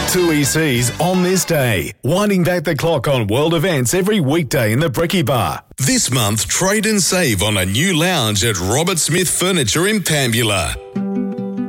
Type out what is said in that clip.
Two ECs on this day, winding back the clock on world events every weekday in the Brekkie Bar. This month, trade and save on a new lounge at Robert Smith Furniture in Pambula.